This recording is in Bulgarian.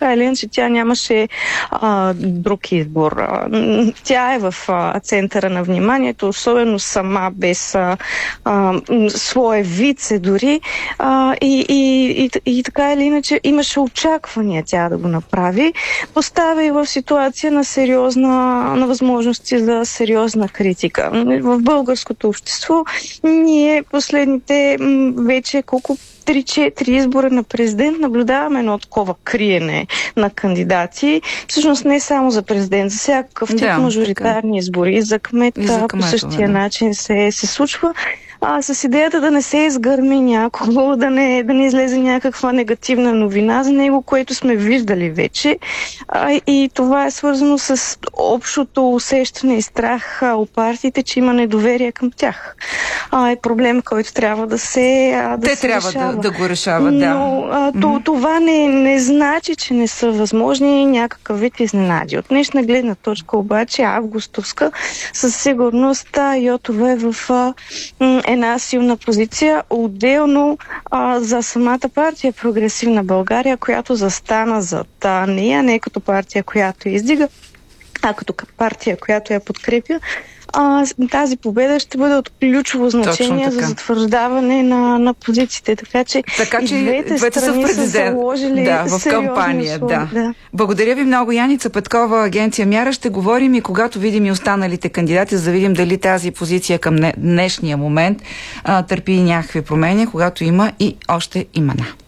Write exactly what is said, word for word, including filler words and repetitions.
така или иначе тя нямаше а, друг избор. А, тя е в а, центъра на вниманието, особено сама, без а, а, свое вице дори. А, и, и, и, и така или иначе имаше очаквания тя да го направи. Поставя и в ситуация на сериозна, на възможности за сериозна критика. В българското общество ние последните вече колко три-четири избора на президент наблюдаваме едно такова криене на кандидати. Всъщност не само за президент, за всякакъв тип да, мажоритарни така. избори. За кмета по същия да. начин се, се случва. А с идеята да не се изгърми някого, да не, да не излезе някаква негативна новина за него, което сме виждали вече. А, и това е свързано с общото усещане и страх у партиите, че има недоверие към тях. А, е проблем, който трябва да се а, да Те се трябва решава. Да, да го решават, да. Но а, то, mm-hmm. това не, не значи, че не са възможни някакъв вид изненади. От днешна гледна точка обаче, августовска, със сигурност Йотова е в а, една силна позиция, отделно а, за самата партия Прогресивна България, която застана зад нея, не като партия, която я издига, а като партия, която я подкрепя. А, тази победа ще бъде от ключово значение за затвърждаване на, на позициите. Така че, така, че и двете, двете страни са заложили да, в кампания. Да. Да. Благодаря ви много, Яница Петкова, агенция Мяра. Ще говорим и когато видим и останалите кандидати, за да видим дали тази позиция към днешния момент а, търпи някакви промени, когато има и още имена.